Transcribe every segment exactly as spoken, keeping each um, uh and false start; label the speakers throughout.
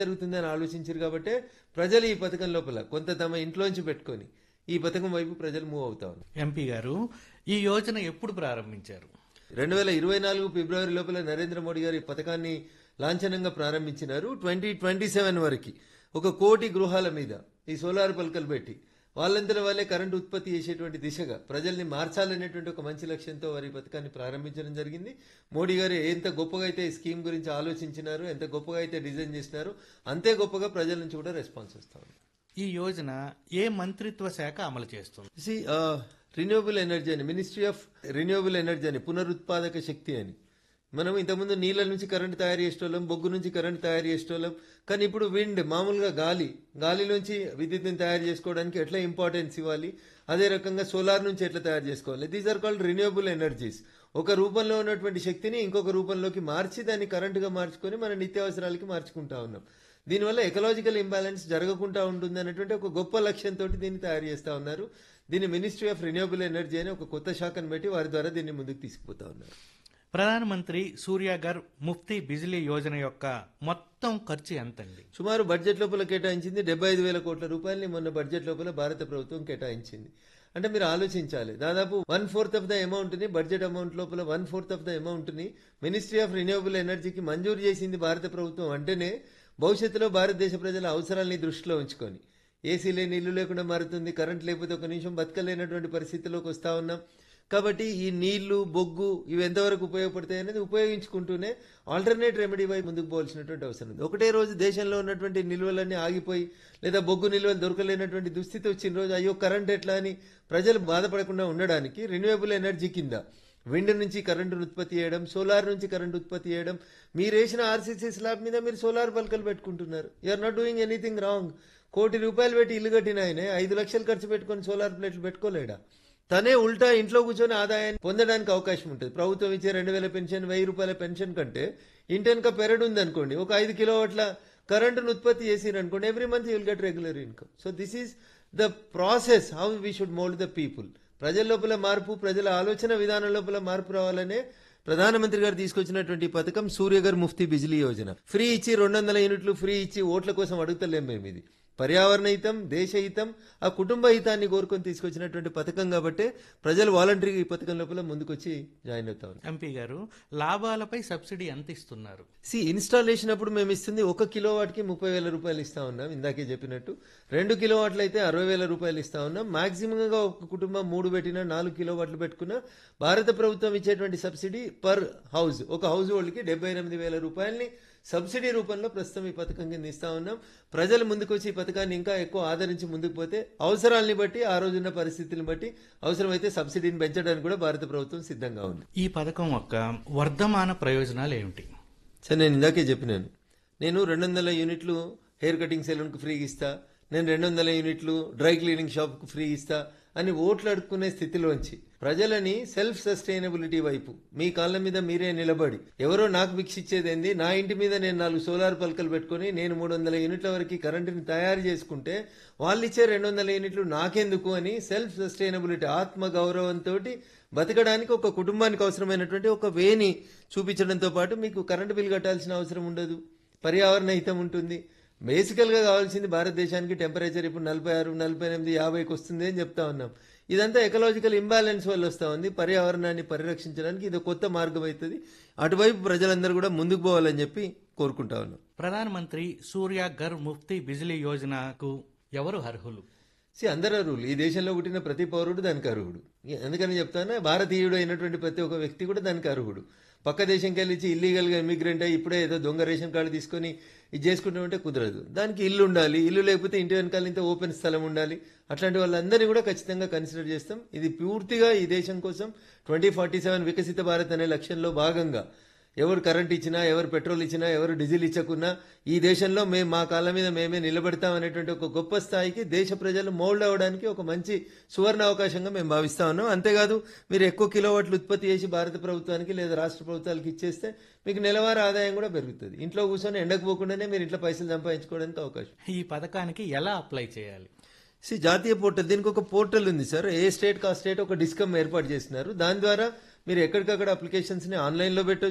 Speaker 1: జరుగుతుందని ఆలోచించారు కాబట్టి ప్రజలు ఈ పథకం లోపల కొంత తమ ఇంట్లోంచి పెట్టుకొని ఈ పథకం వైపు ప్రజలు మూవ్ అవుతా ఉన్నారు.
Speaker 2: ఎంపీ గారు, ఈ యోజన ఎప్పుడు ప్రారంభించారు?
Speaker 1: రెండు వేల ఇరవై నాలుగు ఫిబ్రవరి లోపల నరేంద్ర మోడీ గారు ఈ పథకాన్ని లాంఛనంగా ప్రారంభించినారు. ట్వంటీ ట్వంటీ సెవెన్ వరకు ఒక కోటి గృహాల మీద ఈ సోలార్ పలకలు పెట్టి వాళ్ళంతలో వాళ్ళే కరెంటు ఉత్పత్తి చేసేటువంటి దిశగా ప్రజల్ని మార్చాలనేటువంటి ఒక మంచి లక్ష్యంతో వారి పథకాన్ని ప్రారంభించడం జరిగింది. మోడీ గారు ఎంత గొప్పగా అయితే ఈ స్కీమ్ గురించి ఆలోచించినారు, ఎంత గొప్పగా అయితే డిజైన్ చేసినారు, అంతే గొప్పగా ప్రజల నుంచి కూడా రెస్పాన్స్ వస్తా ఉంది.
Speaker 2: ఈ యోజన ఏ మంత్రిత్వ శాఖ అమలు చేస్తుంది?
Speaker 1: సి రిన్యూవబుల్ ఎనర్జీ అని, మినిస్ట్రీ ఆఫ్ రిన్యూవబుల్ ఎనర్జీ అని, పునరుత్పాదక శక్తి అని. మనం ఇంతకుముందు నీళ్ళ నుంచి కరెంట్ తయారు చేసేటోళ్ళం, బొగ్గు నుంచి కరెంట్ తయారు చేసేటోళ్ళం. కానీ ఇప్పుడు విండ్, మామూలుగా గాలి గాలిలోంచి విద్యుత్ని తయారు చేసుకోవడానికి ఎట్లా ఇంపార్టెన్స్ ఇవ్వాలి, అదే రకంగా సోలార్ నుంచి ఎట్లా తయారు చేసుకోవాలి. These are called renewable energies. ఒక రూపంలో ఉన్నటువంటి శక్తిని ఇంకొక రూపంలోకి మార్చి దాన్ని కరెంటుగా మార్చుకొని మన నిత్యావసరాలకి మార్చుకుంటా ఉన్నాం. దీనివల్ల ఎకలాజికల్ ఇంబ్యాలెన్స్ జరగకుండా ఉంటుంది అనేటువంటి ఒక గొప్ప లక్ష్యంతో దీన్ని తయారు చేస్తా ఉన్నారు. దీన్ని మినిస్ట్రీ ఆఫ్ రిన్యూవబుల్ ఎనర్జీ అని ఒక కొత్త శాఖను పెట్టి వారి ద్వారా దీన్ని ముందుకు తీసుకుపోతా ఉన్నారు.
Speaker 2: ప్రధానమంత్రి సూర్యాఘర్ ముఫ్తీ బిజిలీ యోజన యొక్క మొత్తం ఖర్చు ఎంతండి?
Speaker 1: సుమారు బడ్జెట్ లోపల కేటాయించింది డెబ్బై ఐదు వేల కోట్ల రూపాయలని మొన్న బడ్జెట్ లోపల భారత ప్రభుత్వం కేటాయించింది. అంటే మీరు ఆలోచించాలి, దాదాపు one fourth of the amount ని, బడ్జెట్ అమౌంట్ లోపల one fourth of the amount ని మినిస్ట్రీ ఆఫ్ రిన్యూవబుల్ ఎనర్జీకి మంజూరు చేసింది భారత ప్రభుత్వం. అంటేనే భవిష్యత్తులో భారతదేశ ప్రజల అవసరాలని దృష్టిలో ఉంచుకొని ఏసీ లేని ఇల్లు లేకుండా మారుతుంది, కరెంట్ లేకపోతే ఒక నిమిషం బతకలేనటువంటి పరిస్థితిలోకి వస్తా ఉన్నాం. కాబట్టి ఈ నీళ్లు, బొగ్గు ఇవి ఎంతవరకు ఉపయోగపడతాయి అనేది ఉపయోగించుకుంటూనే ఆల్టర్నేట్ రెమెడీ వైపు ముందుకు పోవాల్సినటువంటి అవసరం ఉంది. ఒకటే రోజు దేశంలో ఉన్నటువంటి నిల్వలన్నీ ఆగిపోయి లేదా బొగ్గు నిల్వలు దొరకలేనటువంటి దుస్థితి వచ్చిన రోజు అయ్యో కరెంట్ ఎట్లా అని ప్రజలు బాధపడకుండా ఉండడానికి రిన్యూవబుల్ ఎనర్జీ కింద విండ్ నుంచి కరెంటును ఉత్పత్తి చేయడం, సోలార్ నుంచి కరెంట్ ఉత్పత్తి చేయడం. మీరు వేసిన ఆర్సీసీ స్లాబ్ మీద మీరు సోలార్ పలకలు పెట్టుకుంటున్నారు. You're not doing anything wrong. కోటి రూపాయలు పెట్టి ఇల్లు కట్టిన ఆయనే ఐదు లక్షలు ఖర్చు పెట్టుకొని సోలార్ ప్లేట్లు పెట్టుకోలేడా? తనే ఉల్టా ఇంట్లో కూర్చొని ఆదాయాన్ని పొందడానికి అవకాశం ఉంటుంది. ప్రభుత్వం ఇచ్చే రెండు వేల పెన్షన్, వెయ్యి రూపాయల పెన్షన్ కంటే ఇంటెనక పెరడు ఉంది అనుకోండి, ఒక ఐదు కిలోవాట్ల కరెంటును ఉత్పత్తి చేసిరనుకోండి, every month you'll get regular income. So this is the process how we should mould the people. ప్రజల లోపల మార్పు, ప్రజల ఆలోచన విధానం లోపల మార్పు రావాలనే ప్రధానమంత్రి గారు తీసుకొచ్చినటువంటి పథకం సూర్యఘర్ ముఫ్తీ బిజిలీ యోజన. ఫ్రీ ఇచ్చి రెండు వందల యూనిట్లు ఫ్రీ ఇచ్చి ఓట్ల కోసం అడుగుతలేం మేము. ఇది పర్యావరణ హితం, దేశ హితం, ఆ కుటుంబ హితాన్ని కోరుకొని తీసుకొచ్చినటువంటి పథకం కాబట్టి ప్రజలు వాలంటరీగా ఈ పథకం లోపల ముందుకొచ్చి జాయిన్ అవుతా ఉన్నారు.
Speaker 2: ఎంపీ గారు, లాభాలపై సబ్సిడీ ఎంత ఇస్తున్నారు?
Speaker 1: సి ఇన్స్టాలేషన్ అప్పుడు మేము ఇస్తుంది ఒక కిలోవాట్కి ముప్పై వేల రూపాయలు ఇస్తా ఉన్నాం. ఇందాకే చెప్పినట్టు రెండు కిలోవాట్లు అయితే అరవై వేల రూపాయలు ఇస్తా ఉన్నాం. మాక్సిమం గా ఒక కుటుంబం మూడు పెట్టినా, నాలుగు కిలోవాట్లు పెట్టుకున్నా భారత ప్రభుత్వం ఇచ్చేటువంటి సబ్సిడీ పర్ హౌస్, ఒక హౌస్ హోల్డ్ కి డెబ్బై ఎనిమిది వేల రూపాయలని సబ్సిడీ రూపంలో ప్రస్తుతం ఈ పథకం కింద ఇస్తా ఉన్నాం. ప్రజలు ముందుకు వచ్చి ఈ పథకాన్ని ఇంకా ఎక్కువ ఆదరించి ముందుకు పోతే అవసరాలని బట్టి, ఆ రోజున్న పరిస్థితులను బట్టి అవసరమైతే సబ్సిడీని పెంచడానికి కూడా భారత ప్రభుత్వం సిద్ధంగా ఉంది.
Speaker 2: ఈ పథకం యొక్క వర్ధమాన ప్రయోజనాలు ఏమిటి?
Speaker 1: సరే, నేను ఇందాకే చెప్పినాను, నేను రెండు వందల యూనిట్లు హెయిర్ కటింగ్ సెలూన్కి ఫ్రీగా ఇస్తా, నేను రెండు వందల యూనిట్లు డ్రై క్లీనింగ్ షాప్కు ఫ్రీ ఇస్తా అని ఓట్లు అడుక్కునే స్థితిలోంచి ప్రజలని సెల్ఫ్ సస్టైనబిలిటీ వైపు, మీ కాళ్ళ మీద మీరే నిలబడి, ఎవరో నాకు భిక్షిచ్చేదేంది, నా ఇంటి మీద నేను నాలుగు సోలార్ పలకలు పెట్టుకుని నేను మూడు వందల యూనిట్ల వరకు కరెంటుని తయారు చేసుకుంటే వాళ్ళు ఇచ్చే రెండు వందల యూనిట్లు నాకెందుకు అని సెల్ఫ్ సస్టైనబిలిటీ, ఆత్మ గౌరవంతో బతకడానికి ఒక కుటుంబానికి అవసరమైనటువంటి ఒక వేని చూపించడంతో పాటు మీకు కరెంటు బిల్ కట్టాల్సిన అవసరం ఉండదు, పర్యావరణ హితం ఉంటుంది. బేసికల్ గా కావాల్సింది భారతదేశానికి టెంపరేచర్ ఇప్పుడు నలభై ఆరు నలభై ఎనిమిది యాభైకి వస్తుంది అని చెప్తా ఉన్నాం. ఇదంతా ఎకలాజికల్ ఇంబ్యాలెన్స్ వల్ల వస్తా ఉంది. పర్యావరణాన్ని పరిరక్షించడానికి ఇది కొత్త మార్గం అవుతుంది. అటువైపు ప్రజలందరూ కూడా ముందుకు పోవాలని చెప్పి కోరుకుంటా ఉన్నాం.
Speaker 2: ప్రధానమంత్రి సూర్యాఘర్ ముఫ్తీ బిజిలీ యోజనకు ఎవరు అర్హులు?
Speaker 1: సి అందరు అర్హులు. ఈ దేశంలో పుట్టిన ప్రతి పౌరుడు దానికి అర్హుడు. ఎందుకని చెప్తానా, భారతీయుడు అయినటువంటి ప్రతి ఒక్క వ్యక్తి కూడా దానికి అర్హుడు. పక్క దేశంకి వెళ్ళి ఇల్లీగల్ గా ఇమిగ్రెంట్ అయ్యి ఇప్పుడే ఏదో దొంగ రేషన్ కార్డు తీసుకొని ఇది చేసుకుంటామంటే కుదరదు. దానికి ఇల్లు ఉండాలి, ఇల్లు లేకపోతే ఇంటి వెనకాల ఇంత ఓపెన్ స్థలం ఉండాలి. అట్లాంటి వాళ్ళందరినీ కూడా ఖచ్చితంగా కన్సిడర్ చేస్తాం. ఇది పూర్తిగా ఈ దేశం కోసం ట్వంటీ ఫార్టీ సెవెన్ వికసిత భారత్ అనే లక్ష్యంలో భాగంగా ఎవరు కరెంట్ ఇచ్చినా, ఎవరు పెట్రోల్ ఇచ్చినా, ఎవరు డీజిల్ ఇచ్చకున్నా ఈ దేశంలో మేము మా కాళ్ళ మీద మేమే నిలబడతాం అనేటువంటి ఒక గొప్ప స్థాయికి దేశ ప్రజలు మౌల్డ్ అవ్వడానికి ఒక మంచి సువర్ణ అవకాశంగా మేము భావిస్తా ఉన్నాం. అంతేకాదు, మీరు ఎక్కువ కిలోవాట్లు ఉత్పత్తి చేసి భారత ప్రభుత్వానికి లేదా రాష్ట్ర ప్రభుత్వాలకు ఇచ్చేస్తే మీకు నెలవారీ ఆదాయం కూడా పెరుగుతుంది. ఇంట్లో కూర్చొని ఎండకు పోకుండానే మీరు ఇంట్లో పైసలు సంపాదించుకోవడానికి అవకాశం.
Speaker 2: ఈ పథకానికి ఎలా అప్లై చేయాలి?
Speaker 1: సి జాతీయ పోర్టల్, దీనికి ఒక పోర్టల్ ఉంది సార్. ఏ స్టేట్ కా స్టేట్ ఒక డిస్కమ్ ఏర్పాటు చేసినారు. దాని ద్వారా మీరు ఎక్కడికక్కడ అప్లికేషన్స్ ని ఆన్లైన్ లో పెట్టొచ్చు,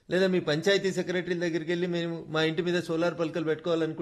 Speaker 1: లేదా మీ పంచాయతీ సెక్రటరీ దగ్గరికి వెళ్ళి మేము మా ఇంటి మీద సోలార్ పలకలు పెట్టుకోవాలనుకుంటే